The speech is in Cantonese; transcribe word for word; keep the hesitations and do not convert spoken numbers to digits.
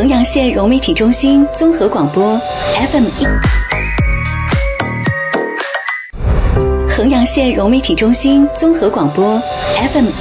衡阳县融媒体中心综合广播 F M 一，衡阳县融媒体中心综合广播 F M